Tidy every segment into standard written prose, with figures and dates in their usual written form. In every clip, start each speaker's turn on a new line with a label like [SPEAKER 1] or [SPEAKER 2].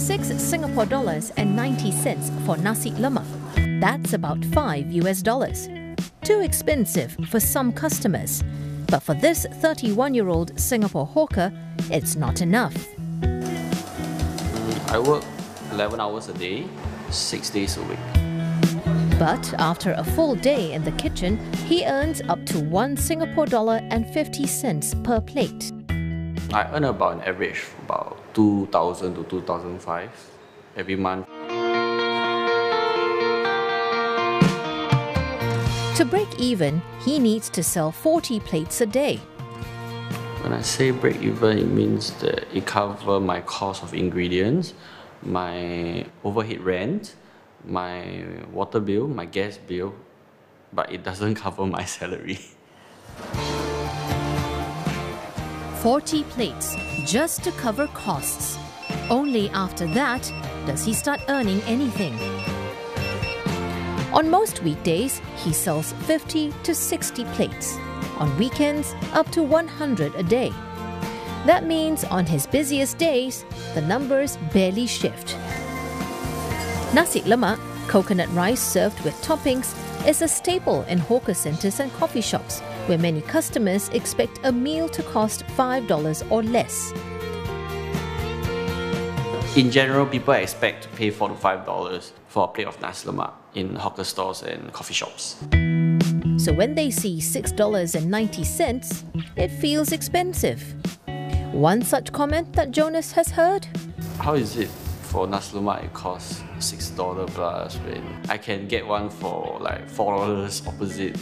[SPEAKER 1] 6 Singapore dollars and 90 cents for nasi lemak. That's about $5. Too expensive for some customers, but for this 31-year-old Singapore hawker, it's not enough.
[SPEAKER 2] I work 11 hours a day, 6 days a week.
[SPEAKER 1] But after a full day in the kitchen, he earns up to 1 Singapore dollar and 50 cents per plate.
[SPEAKER 2] I earn about an average about 2,000 to 2,500 every month.
[SPEAKER 1] To break even, he needs to sell 40 plates a day.
[SPEAKER 2] When I say break even, it means that it covers my cost of ingredients, my overhead rent, my water bill, my gas bill, but it doesn't cover my salary.
[SPEAKER 1] 40 plates just to cover costs. Only after that does he start earning anything. On most weekdays, he sells 50 to 60 plates. On weekends, up to 100 a day. That means on his busiest days, the numbers barely shift. Nasi lemak, coconut rice served with toppings, is a staple in hawker centres and coffee shops, where many customers expect a meal to cost $5 or less.
[SPEAKER 2] In general, people expect to pay $4 to $5 for a plate of nasi lemak in hawker stores and coffee shops.
[SPEAKER 1] So when they see $6.90, it feels expensive. One such comment that Jonas has heard?
[SPEAKER 2] How is it for nasi lemak it costs $6 plus when I can get one for like $4 opposite?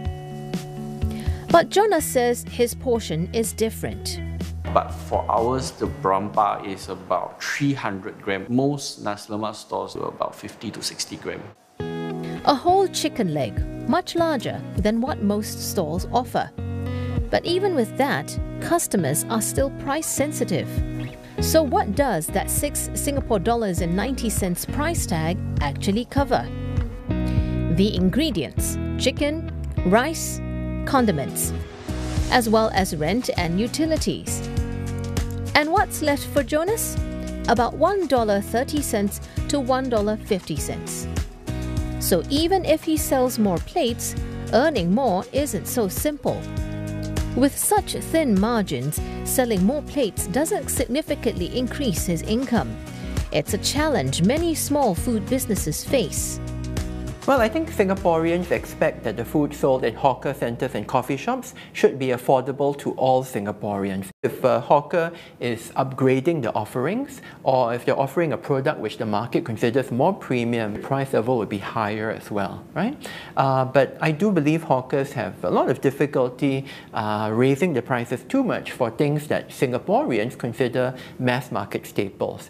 [SPEAKER 1] But Jonas says his portion is different.
[SPEAKER 2] But for ours, the berapa is about 300 grams. Most nasi lemak stores are about 50 to 60 grams.
[SPEAKER 1] A whole chicken leg, much larger than what most stalls offer. But even with that, customers are still price sensitive. So what does that 6 Singapore dollars and 90 cents price tag actually cover? The ingredients: chicken, rice, condiments, as well as rent and utilities. And what's left for Jonas? About $1.30 to $1.50. So even if he sells more plates, earning more isn't so simple. With such thin margins, selling more plates doesn't significantly increase his income. It's a challenge many small food businesses face.
[SPEAKER 3] Well, I think Singaporeans expect that the food sold in hawker centres and coffee shops should be affordable to all Singaporeans. If a hawker is upgrading the offerings, or if they're offering a product which the market considers more premium, the price level would be higher as well, right? But I do believe hawkers have a lot of difficulty raising the prices too much for things that Singaporeans consider mass market staples.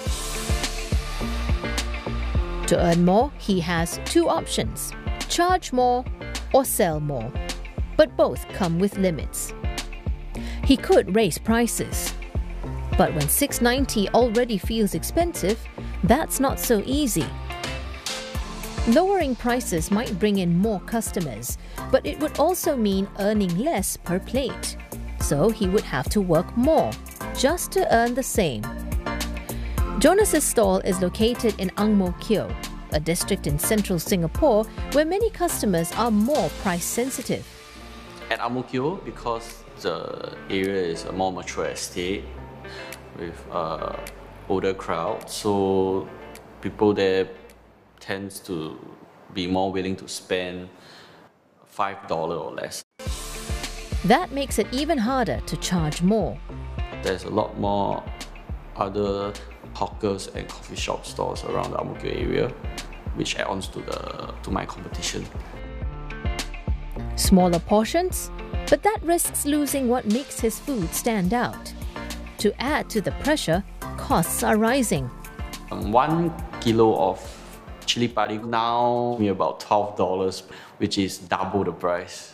[SPEAKER 1] To earn more, he has two options: charge more or sell more. But both come with limits. He could raise prices. But when $6.90 already feels expensive, that's not so easy. Lowering prices might bring in more customers, but it would also mean earning less per plate. So he would have to work more just to earn the same. Jonas's stall is located in Ang Mo Kio, a district in central Singapore where many customers are more price sensitive.
[SPEAKER 2] At Ang Mo Kio, because the area is a more mature estate with older crowd, so people there tends to be more willing to spend $5 or less.
[SPEAKER 1] That makes it even harder to charge more.
[SPEAKER 2] There's a lot more other hawkers and coffee shop stores around the Ang Mo Kio area, which adds to my competition.
[SPEAKER 1] Smaller portions, but that risks losing what makes his food stand out. To add to the pressure, costs are rising.
[SPEAKER 2] 1 kilo of chili padi now about $12, which is double the price.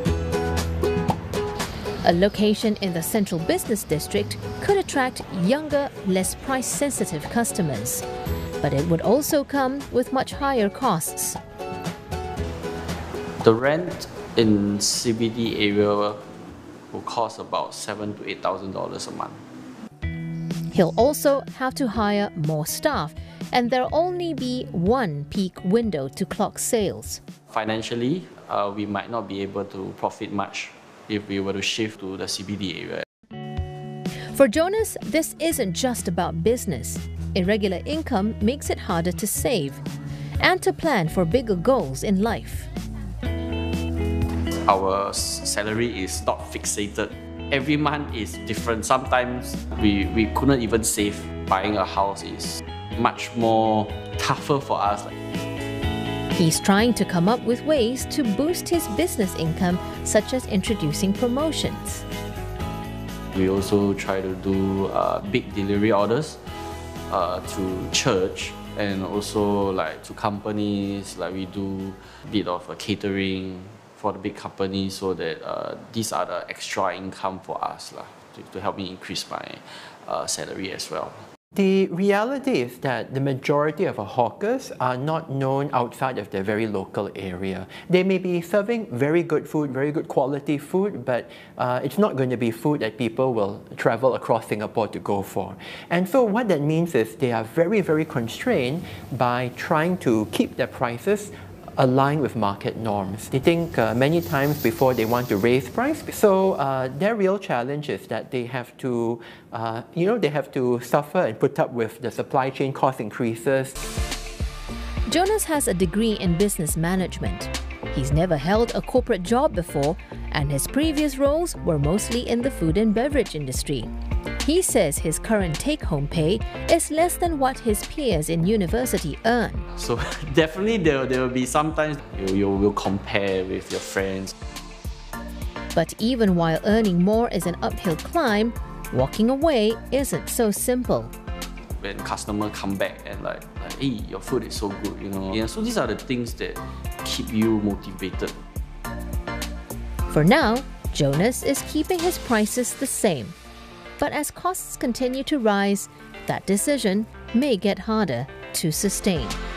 [SPEAKER 1] A location in the central business district could attract younger, less price-sensitive customers. But it would also come with much higher costs.
[SPEAKER 2] The rent in CBD area will cost about $7,000 to $8,000 a month.
[SPEAKER 1] He'll also have to hire more staff, and there'll only be one peak window to clock sales.
[SPEAKER 2] Financially, we might not be able to profit much if we were to shift to the CBD area.
[SPEAKER 1] For Jonas, this isn't just about business. Irregular income makes it harder to save and to plan for bigger goals in life.
[SPEAKER 2] Our salary is not fixated. Every month is different. Sometimes we couldn't even save. Buying a house is much more tougher for us.
[SPEAKER 1] He's trying to come up with ways to boost his business income, such as introducing promotions.
[SPEAKER 2] We also try to do big delivery orders to church and also like to companies. Like we do a bit of catering for the big companies, so that these are the extra income for us to help me increase my salary as well.
[SPEAKER 3] The reality is that the majority of our hawkers are not known outside of their very local area. They may be serving very good food, very good quality food, but it's not going to be food that people will travel across Singapore to go for. And so what that means is they are very, very constrained by trying to keep their prices aligned with market norms. They think many times before they want to raise price. So their real challenge is that they have to, they have to suffer and put up with the supply chain cost increases.
[SPEAKER 1] Jonas has a degree in business management. He's never held a corporate job before, and his previous roles were mostly in the food and beverage industry. He says his current take-home pay is less than what his peers in university earn.
[SPEAKER 2] So definitely there will be sometimes you will compare with your friends.
[SPEAKER 1] But even while earning more is an uphill climb, walking away isn't so simple.
[SPEAKER 2] When customers come back and like, hey, your food is so good, Yeah, so these are the things that keep you motivated.
[SPEAKER 1] For now, Jonas is keeping his prices the same. But as costs continue to rise, that decision may get harder to sustain.